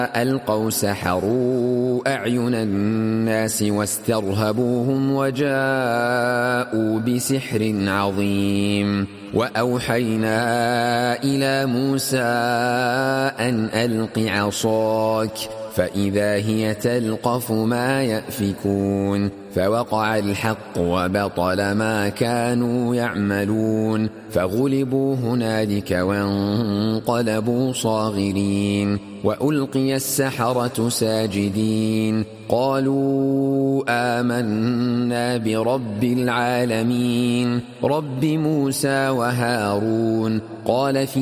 ألقوا سحروا أعين الناس واسترهبوهم وجاءوا بسحر عظيم. وأوحينا إلى موسى أن ألق عصاك فإذا هي تلقف ما يأفكون فوقع الحق وبطل ما كانوا يعملون فغلبوا هنالك وانقلبوا صاغرين. وألقي السحرة ساجدين قالوا آمنا برب العالمين رب موسى وهارون. قال